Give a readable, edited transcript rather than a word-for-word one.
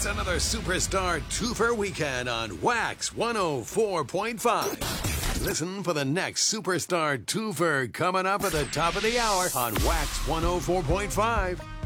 another Superstar Twofer weekend on Wax 104.5. Listen for the next Superstar Twofer coming up at the top of the hour on Wax 104.5.